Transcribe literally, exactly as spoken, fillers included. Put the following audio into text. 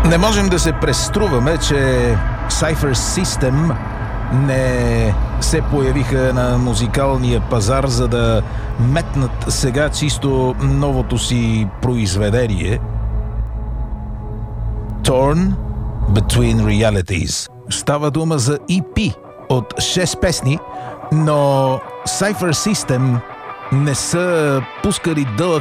Не можем да се преструваме, че Cypher System не се появиха на музикалния пазар, за да метнат сега чисто новото си произведение Torn Between Realities. Става дума за и пи от шест песни, но Cypher System не са пускали дълъг